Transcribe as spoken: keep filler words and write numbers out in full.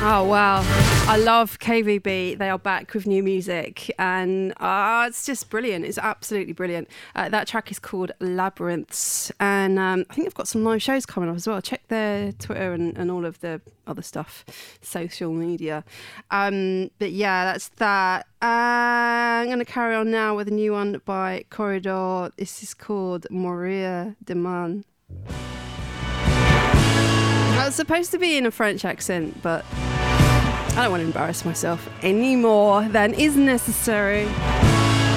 Oh, wow. I love K V B. They are back with new music and uh, it's just brilliant. It's absolutely brilliant. Uh, that track is called Labyrinths and um, I think they've got some live shows coming up as well. Check their Twitter and, and all of the other stuff, social media. Um, but yeah, that's that. Uh, I'm going to carry on now with a new one by Corridor. This is called Moria de Man. I was supposed to be in a French accent, but I don't want to embarrass myself any more than is necessary.